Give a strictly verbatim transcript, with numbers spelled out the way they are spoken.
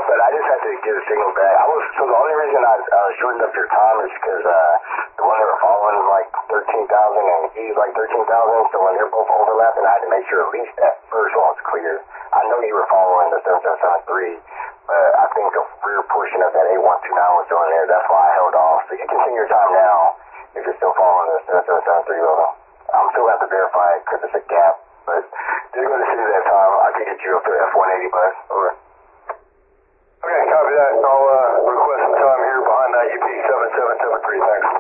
but I just had to get a signal back. I was so the only reason I uh, shortened up your time is because uh, the one they were following was like thirteen thousand and he's like thirteen thousand. So when they're both overlapping, I had to make sure at least that first one was clear. I know you were following the seven seven seven three, but I think the rear portion of that eight one two nine was still in there. That's why I held off. So you can see your time now if you're still following the seven seven seven three level. I'm still have to verify it because it's a gap, but just go to see that time. I can get you up to F one eighty bus. Over. Okay, copy that. I'll uh, request some time here behind that U P seven seven seven three. Thanks.